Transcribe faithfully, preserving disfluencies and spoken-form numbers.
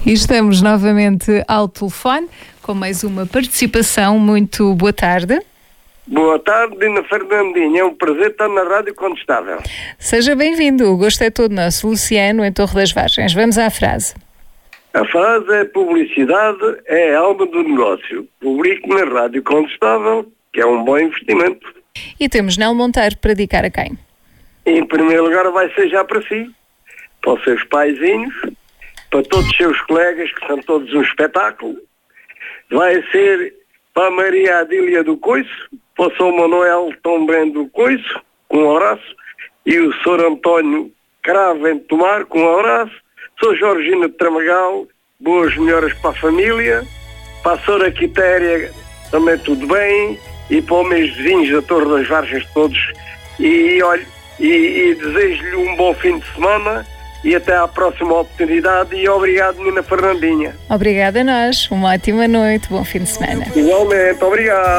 E estamos novamente ao telefone com mais uma participação. Muito boa tarde. Boa tarde, Dina Fernandinha. É um prazer estar na Rádio Condestável. Seja bem-vindo. O gosto é todo nosso. Luciano, em Torre das Vargens. Vamos à frase. A frase é: publicidade é a alma do negócio. Publique na Rádio Condestável, que é um bom investimento. E temos Nel Monteiro para dedicar a quem? Em primeiro lugar vai ser já para si, para os seus paizinhos, para todos os seus colegas, que são todos um espetáculo. Vai ser para a Maria Adília do Coiço, para o São Manuel Tombrém do Coiço, com um abraço, e o senhor António Cravo em Tomar, com um abraço. Sou Georgina de Tramagal, boas melhoras para a família. Para a senhora Quitéria também tudo bem, e para os meus vizinhos da Torre das Vargens todos. E, olha, e, e desejo-lhe um bom fim de semana e até à próxima oportunidade, e obrigado, Nina Fernandinha. Obrigada a nós, uma ótima noite, bom fim de semana. Igualmente, obrigado.